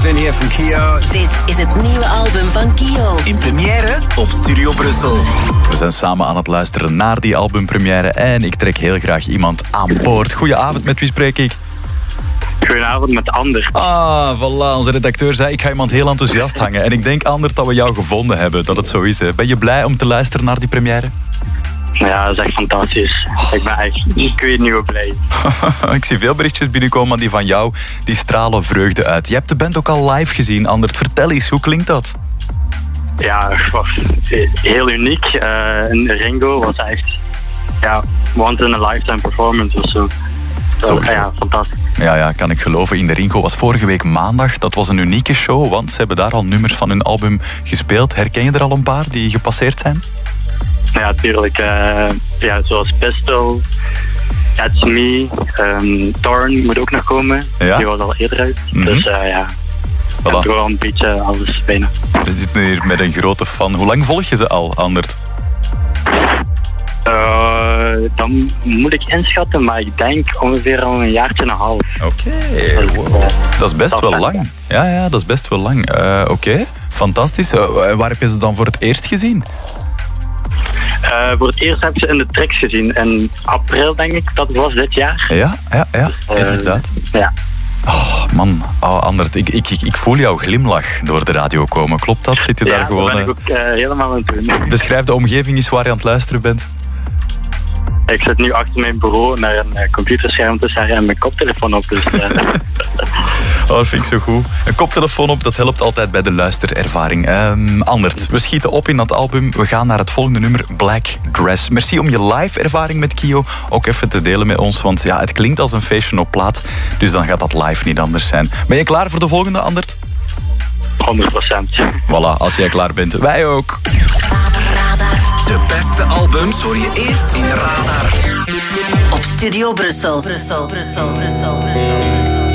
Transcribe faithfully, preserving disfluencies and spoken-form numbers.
Sven hier van Kio. Dit is het nieuwe album van Kio. In première op Studio Brussel. We zijn samen aan het luisteren naar die albumpremière en ik trek heel graag iemand aan boord. Goedenavond, met wie spreek ik? Goedenavond, met Ander. Ah, voilà. Onze redacteur zei, ik ga iemand heel enthousiast hangen. En ik denk, Ander, dat we jou gevonden hebben, dat het zo is. Hè. Ben je blij om te luisteren naar die première? Ja, dat is echt fantastisch. Ik ben echt, ik weet niet hoe blij. Ik zie veel berichtjes binnenkomen, maar die van jou, die stralen vreugde uit. Je hebt de band ook al live gezien, Andert. Vertel eens, hoe klinkt dat? Ja, heel uniek. Uh, en Ringo was echt, ja, once in a lifetime performance of zo. So, ja, fantastisch. Ja, ja, kan ik geloven. In de Ringo was vorige week maandag. Dat was een unieke show, want ze hebben daar al nummers van hun album gespeeld. Herken je er al een paar die gepasseerd zijn? Ja, tuurlijk. Uh, ja, zoals Pistol, That's Me, um, Thorn moet ook nog komen. Ja? Die was al eerder uit. Mm-hmm. Dus uh, ja, voilà. Ja, gewoon een beetje alles bijna. We zitten hier met een grote fan. Hoe lang volg je ze al, Andert? Uh, dan moet ik inschatten, maar ik denk ongeveer al een jaartje en een half. Oké, okay. Wow. Dat is best dat wel lang. Ja, ja, dat is best wel lang. Uh, Oké, okay. Fantastisch. Uh, waar heb je ze dan voor het eerst gezien? Uh, voor het eerst heb ik ze in de Trix gezien. In april, denk ik, dat was dit jaar. Ja, ja, ja, uh, inderdaad. Ja. Oh, man, oh, Andert, ik, ik, ik voel jouw glimlach door de radio komen. Klopt dat? Zit je ja, daar gewoon... Ja, dat ben ik ook uh, helemaal aan het doen. Beschrijf de omgeving eens waar je aan het luisteren bent. Ik zit nu achter mijn bureau naar een uh, computerscherm te zeggen en mijn koptelefoon op. Dus, uh... oh, dat vind ik zo goed. Een koptelefoon op, dat helpt altijd bij de luisterervaring. Um, Andert, we schieten op in dat album. We gaan naar het volgende nummer, Black Dress. Merci om je live ervaring met Kio ook even te delen met ons. Want ja, het klinkt als een feestje op plaat. Dus dan gaat dat live niet anders zijn. Ben je klaar voor de volgende, Andert? honderd procent. Voilà, als jij klaar bent. Wij ook. De beste albums hoor je eerst in Radar. Op Studio Brussel. Brussel, Brussel, Brussel, Brussel.